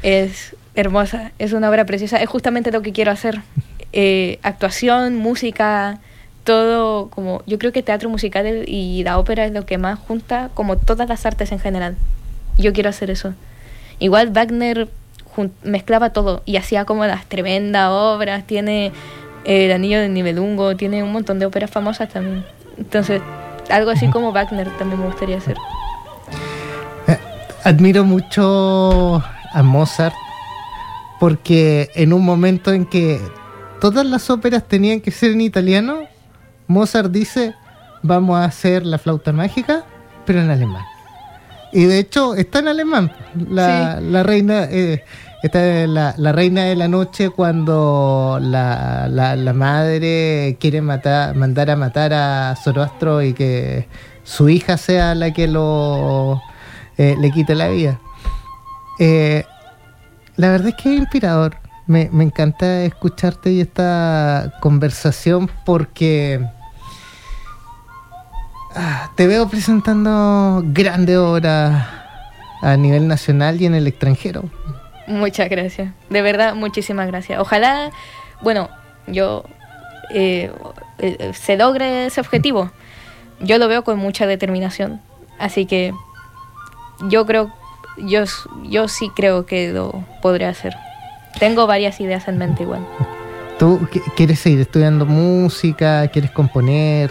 Es hermosa, es una obra preciosa, es justamente lo que quiero hacer. Actuación, música, todo como... Yo creo que teatro musical y la ópera es lo que más junta como todas las artes en general. Yo quiero hacer eso. Igual Wagner mezclaba todo y hacía como las tremendas obras, tiene El Anillo del Nibelungo, tiene un montón de óperas famosas también. Entonces, algo así como Wagner también me gustaría hacer. Admiro mucho a Mozart porque en un momento en que todas las óperas tenían que ser en italiano, Mozart dice, vamos a hacer la flauta mágica, pero en alemán. Y de hecho está en alemán. La reina está la reina de la noche, cuando la madre quiere mandar a matar a Zoroastro y que su hija sea la que le quite la vida. La verdad es que es inspirador. Me encanta escucharte y esta conversación porque te veo presentando grandes obras a nivel nacional y en el extranjero. Muchas gracias, de verdad, muchísimas gracias. Ojalá, bueno, yo se logre ese objetivo. Yo lo veo con mucha determinación, así que yo sí creo que lo podré hacer. Tengo varias ideas en mente igual. ¿Tú quieres seguir estudiando música? ¿Quieres componer?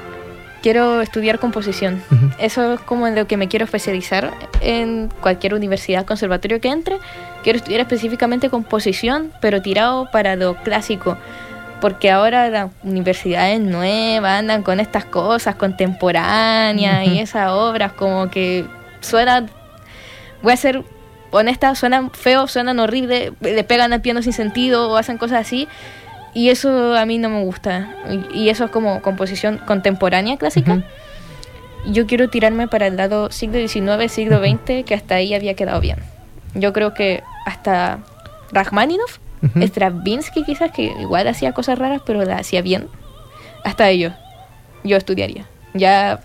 Quiero estudiar composición. Uh-huh. Eso es como en lo que me quiero especializar en cualquier universidad, conservatorio que entre. Quiero estudiar específicamente composición, pero tirado para lo clásico. Porque ahora las universidades nuevas andan con estas cosas contemporáneas y esas obras como que suenan... Voy a ser honesta, suenan feos, suenan horribles, le pegan al piano sin sentido o hacen cosas así. Y eso a mí no me gusta. Y eso es como composición contemporánea clásica. Uh-huh. Yo quiero tirarme para el lado siglo XIX, siglo XX, que hasta ahí había quedado bien. Yo creo que hasta Rachmaninoff, uh-huh, Stravinsky quizás, que igual hacía cosas raras, pero la hacía bien. Hasta ellos yo estudiaría. Ya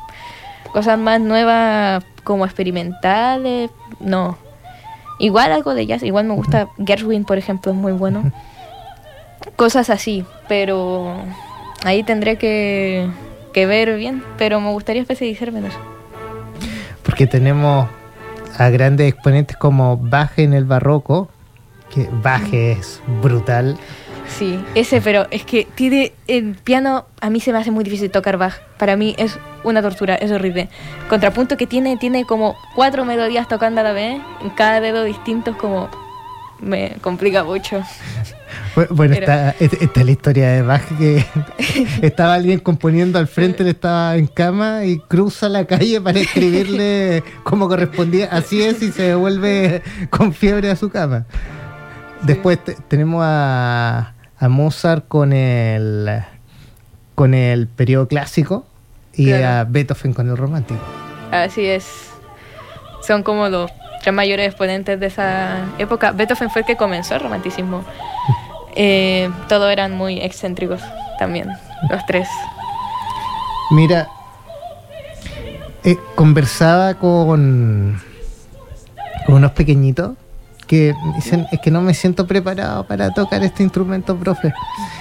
cosas más nuevas como experimentales, no. Igual algo de jazz, igual me gusta Gershwin, por ejemplo, es muy bueno. Uh-huh. Cosas así, pero ahí tendré que ver bien, pero me gustaría especializarme en eso. Porque tenemos a grandes exponentes como Bach en el barroco, que Bach es brutal. Sí, pero es que tiene el piano, a mí se me hace muy difícil tocar Bach. Para mí es una tortura, es horrible. Contrapunto que tiene como 4 melodías tocando a la vez, en cada dedo distinto, es como... me complica mucho. Bueno, pero... está la historia de Bach, que estaba alguien componiendo al frente, él estaba en cama y cruza la calle para escribirle como correspondía, así es, y se devuelve con fiebre a su cama. Sí. Después tenemos a Mozart con el periodo clásico y claro, a Beethoven con el romántico. Así es. Son como los 3 mayores exponentes de esa época. Beethoven fue el que comenzó el romanticismo. Todos eran muy excéntricos también, los 3. Mira, conversaba con unos pequeñitos que dicen, es que no me siento preparado para tocar este instrumento, profe.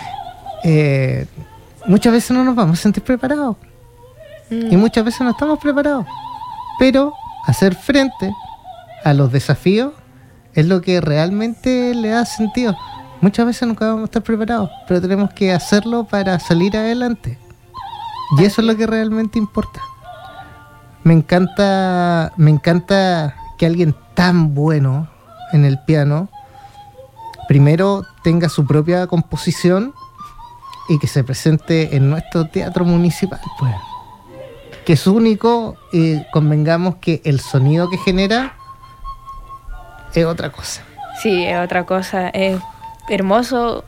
Muchas veces no nos vamos a sentir preparados. Y muchas veces no estamos preparados. Pero hacer frente a los desafíos es lo que realmente le da sentido. Muchas veces nunca vamos a estar preparados, pero tenemos que hacerlo para salir adelante. Y eso es lo que realmente importa. Me encanta que alguien tan bueno en el piano primero tenga su propia composición y que se presente en nuestro teatro municipal, pues. Que es único, y convengamos que el sonido que genera es otra cosa. Sí, es otra cosa. Es hermoso,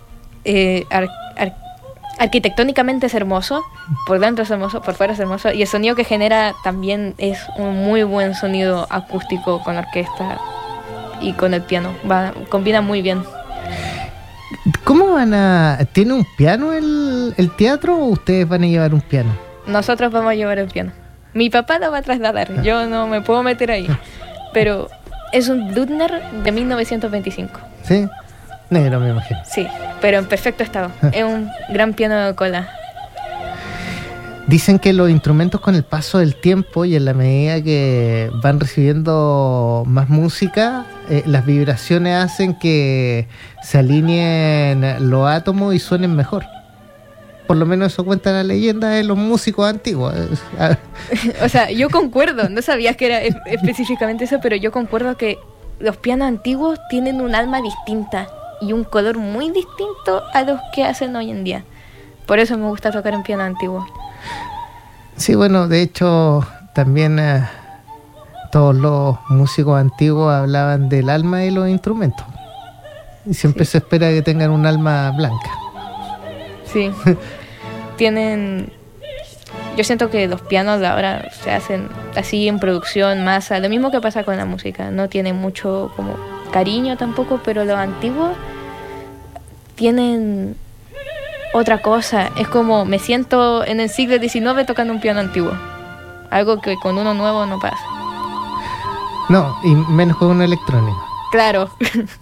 arquitectónicamente es hermoso, por dentro es hermoso, por fuera es hermoso, y el sonido que genera también es un muy buen sonido acústico con la orquesta y con el piano. Combina muy bien. ¿Cómo ¿Tiene un piano el teatro o ustedes van a llevar un piano? Nosotros vamos a llevar el piano. Mi papá lo va a trasladar, yo no me puedo meter ahí, pero Es un Blüthner de 1925. ¿Sí? Negro, me imagino. Sí, pero en perfecto estado. Es un gran piano de cola. Dicen que los instrumentos con el paso del tiempo y en la medida que van recibiendo más música, las vibraciones hacen que se alineen los átomos y suenen mejor. Por lo menos eso cuenta la leyenda de los músicos antiguos. O sea, yo concuerdo, no sabía que era específicamente eso, pero yo concuerdo que los pianos antiguos tienen un alma distinta y un color muy distinto a los que hacen hoy en día. Por eso me gusta tocar en piano antiguo. Sí, bueno, de hecho, también todos los músicos antiguos hablaban del alma de los instrumentos. Y siempre se espera que tengan un alma blanca. Sí. Tienen... Yo siento que los pianos de ahora se hacen así en producción, masa. Lo mismo que pasa con la música. No tienen mucho como cariño tampoco, pero los antiguos tienen otra cosa. Es como me siento en el siglo XIX tocando un piano antiguo. Algo que con uno nuevo no pasa. No, y menos con uno electrónico. Claro.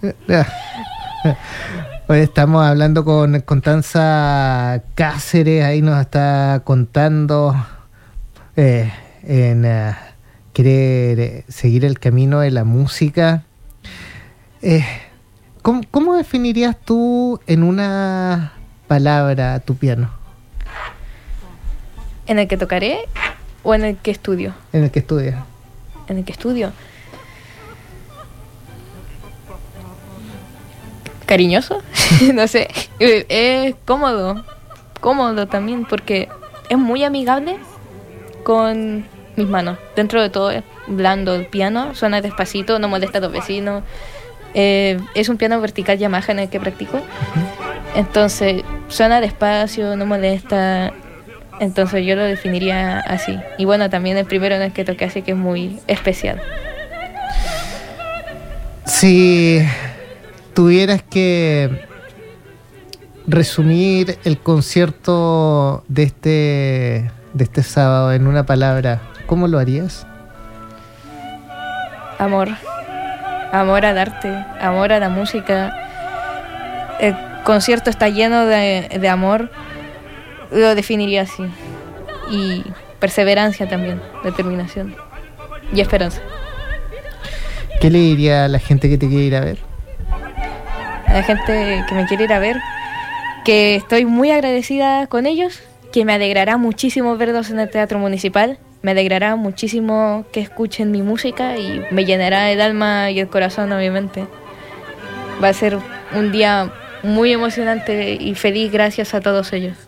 Hoy estamos hablando con Constanza Cáceres, ahí nos está contando en querer seguir el camino de la música. ¿Cómo definirías tú en una palabra tu piano? ¿En el que tocaré o en el que estudio? En el que estudias. En el que estudio. Cariñoso, no sé, es cómodo también porque es muy amigable con mis manos. Dentro de todo es blando el piano, suena despacito, no molesta a los vecinos. Es un piano vertical Yamaha en el que practico. Entonces suena despacio, no molesta. Entonces yo lo definiría así. Y bueno, también el primero en el que toqué, así que es muy especial. Sí. Tuvieras que resumir el concierto de este sábado en una palabra, ¿cómo lo harías? Amor. Amor al arte, amor a la música. El concierto está lleno de amor. Lo definiría así. Y perseverancia también, determinación y esperanza. ¿Qué le diría a la gente que te quiere ir a ver? A la gente que me quiere ir a ver, que estoy muy agradecida con ellos, que me alegrará muchísimo verlos en el Teatro Municipal, me alegrará muchísimo que escuchen mi música y me llenará el alma y el corazón, obviamente. Va a ser un día muy emocionante y feliz gracias a todos ellos.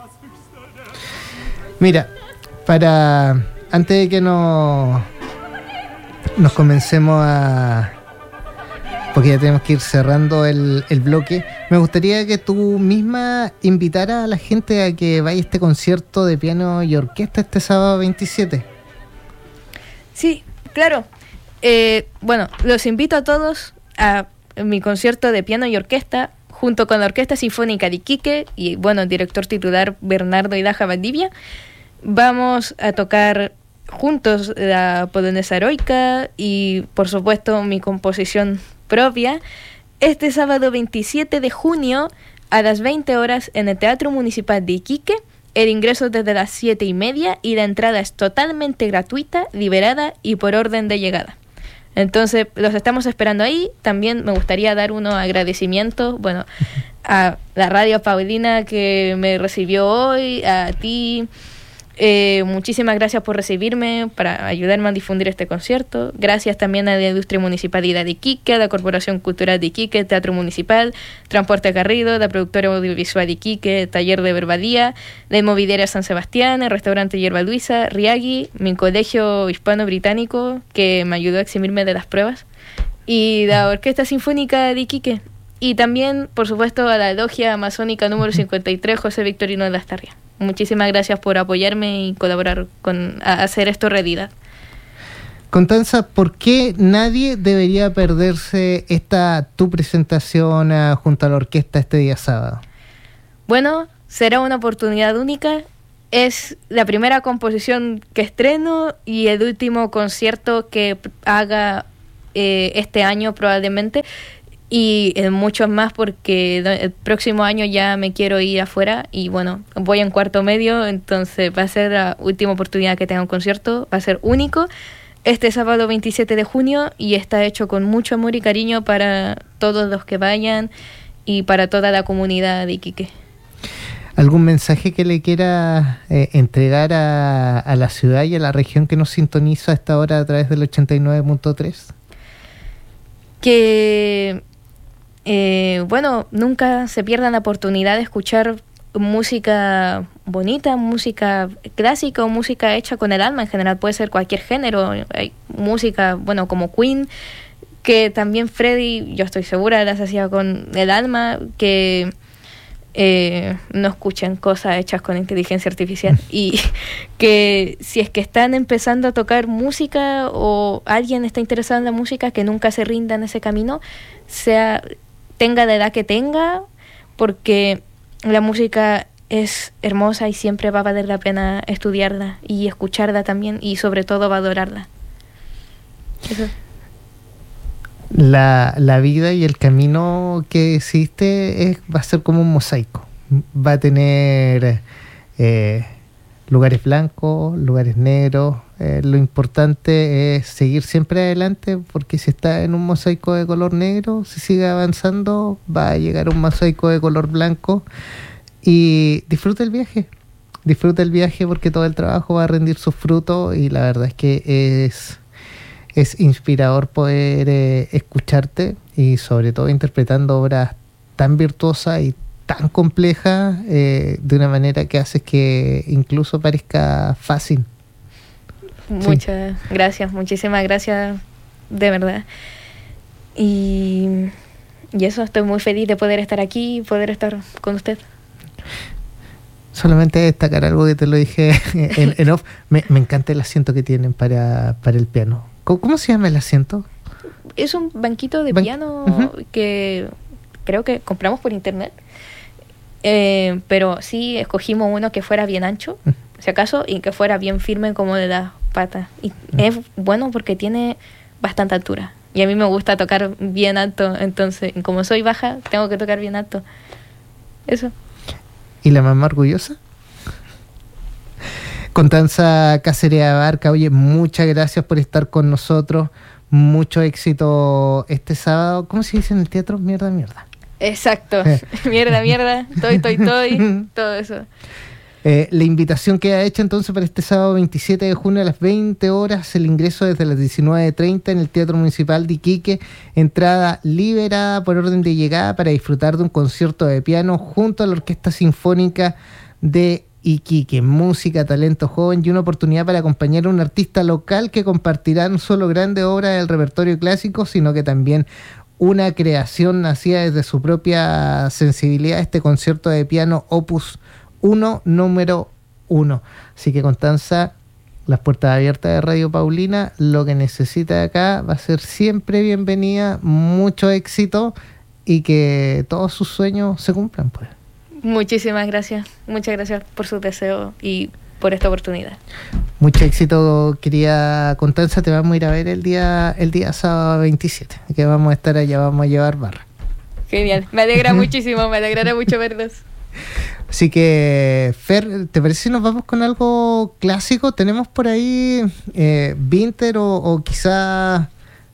Mira, antes de que nos comencemos porque ya tenemos que ir cerrando el bloque, me gustaría que tú misma invitaras a la gente a que vaya a este concierto de piano y orquesta este sábado 27. Sí, claro. Bueno, los invito a todos a mi concierto de piano y orquesta junto con la Orquesta Sinfónica de Iquique y, bueno, el director titular Bernardo Hidaja Valdivia. Vamos a tocar juntos la polonesa heroica y, por supuesto, mi composición propia este sábado 27 de junio a las 20 horas en el Teatro Municipal de Iquique. El ingreso es desde las 7:30 y la entrada es totalmente gratuita, liberada y por orden de llegada. Entonces los estamos esperando ahí. También me gustaría dar unos agradecimientos, bueno, a la Radio Paulina que me recibió hoy, a ti. Muchísimas gracias por recibirme, para ayudarme a difundir este concierto. Gracias también a la Industria Municipalidad de Iquique, a la Corporación Cultural de Iquique, Teatro Municipal, Transporte Garrido, la Productora Audiovisual de Iquique, Taller de Verbadía, la Inmobiliaria San Sebastián, el Restaurante Yerba Luisa, Riagi, mi colegio hispano-británico que me ayudó a eximirme de las pruebas, y la Orquesta Sinfónica de Iquique. Y también, por supuesto, a la Logia Amazónica número 53, José Victorino de Lastarria. Muchísimas gracias por apoyarme y colaborar a hacer esto realidad. Constanza, ¿por qué nadie debería perderse tu presentación junto a la orquesta este día sábado? Bueno, será una oportunidad única. Es la primera composición que estreno y el último concierto que haga este año probablemente, y en muchos más porque el próximo año ya me quiero ir afuera y bueno, voy en cuarto medio, entonces va a ser la última oportunidad que tenga un concierto, va a ser único este sábado 27 de junio y está hecho con mucho amor y cariño para todos los que vayan y para toda la comunidad de Iquique. ¿Algún mensaje que le quiera entregar a la ciudad y a la región que nos sintoniza a esta hora a través del 89.3? Que, bueno, nunca se pierdan la oportunidad de escuchar música bonita, música clásica o música hecha con el alma. En general puede ser cualquier género. Hay música, bueno, como Queen, que también Freddie, yo estoy segura, las hacía con el alma, que no escuchen cosas hechas con inteligencia artificial y que si es que están empezando a tocar música o alguien está interesado en la música, que nunca se rinda en ese camino, tenga la edad que tenga, porque la música es hermosa y siempre va a valer la pena estudiarla y escucharla también y sobre todo valorarla. Eso. La vida y el camino que existe va a ser como un mosaico. Va a tener lugares blancos, lugares negros. Lo importante es seguir siempre adelante, porque si está en un mosaico de color negro, si sigue avanzando, va a llegar a un mosaico de color blanco. Y disfruta el viaje porque todo el trabajo va a rendir sus frutos, y la verdad es que es inspirador poder escucharte, y sobre todo interpretando obras tan virtuosas y tan complejas de una manera que haces que incluso parezca fácil. Muchas gracias, muchísimas gracias, de verdad. Y eso, estoy muy feliz de poder estar aquí y poder estar con usted. Solamente destacar algo que te lo dije en off. Me encanta el asiento que tienen para el piano. ¿Cómo se llama el asiento? Es un banquito de piano que creo que compramos por internet. Pero sí escogimos uno que fuera bien ancho, si acaso, y que fuera bien firme como de las patas. Y es bueno porque tiene bastante altura. Y a mí me gusta tocar bien alto, entonces, como soy baja, tengo que tocar bien alto. Eso. ¿Y la mamá orgullosa? Constanza Cáceres Abarca, oye, muchas gracias por estar con nosotros. Mucho éxito este sábado. ¿Cómo se dice en el teatro? Mierda. Exacto. Mierda. Toy. Todo eso. La invitación queda hecha entonces para este sábado 27 de junio a las 20 horas. El ingreso desde las 19:30 en el Teatro Municipal de Iquique. Entrada liberada por orden de llegada para disfrutar de un concierto de piano junto a la Orquesta Sinfónica de Iquique. Música, talento joven y una oportunidad para acompañar a un artista local que compartirá no solo grandes obras del repertorio clásico, sino que también una creación nacida desde su propia sensibilidad, este concierto de piano Opus 1, número 1. Así que, Constanza, las puertas abiertas de Radio Paulina, lo que necesita de acá va a ser siempre bienvenida, mucho éxito y que todos sus sueños se cumplan, pues. Muchísimas gracias. Muchas gracias por su deseo y por esta oportunidad. Mucho éxito, querida Constanza. Te vamos a ir a ver el día sábado 27, que vamos a estar allá, vamos a llevar barra. Genial, me alegra muchísimo, me alegrará mucho verlos. Así que, Fer, ¿te parece si nos vamos con algo clásico? ¿Tenemos por ahí Winter o quizá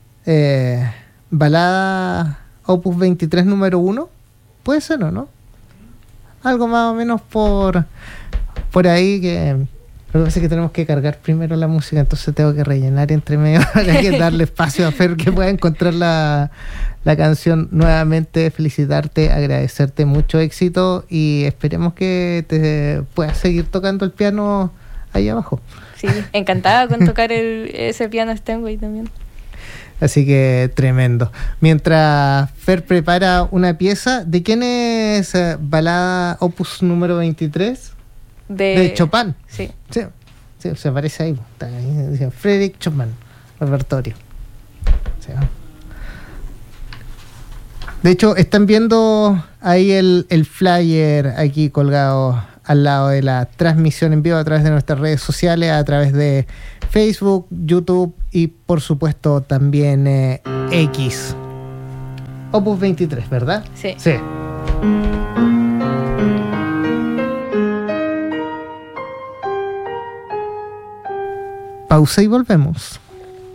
balada Opus 23 número 1? Puede ser, ¿o no? Algo más o menos por ahí, que lo que pasa es que tenemos que cargar primero la música, entonces tengo que rellenar entre medio para que darle espacio a Fer que pueda encontrar la canción. Nuevamente felicitarte, agradecerte, mucho éxito y esperemos que te puedas seguir tocando el piano ahí abajo. Sí, encantada con tocar ese piano Steinway también. Así que tremendo. Mientras Fer prepara una pieza, ¿de quién es balada Opus número 23? De Chopin. Sí, se aparece ahí. Está ahí, dice Frédéric Chopin, repertorio. Sí. De hecho, están viendo ahí el flyer aquí colgado al lado de la transmisión en vivo a través de nuestras redes sociales, a través de Facebook, YouTube y por supuesto también X. Opus 23, ¿verdad? Sí. Sí. Pausa y volvemos.